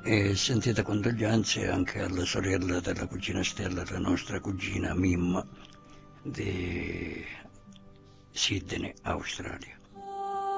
E sentite condoglianze anche alla sorella della cugina Stella, la nostra cugina Mim di Sydney, Australia.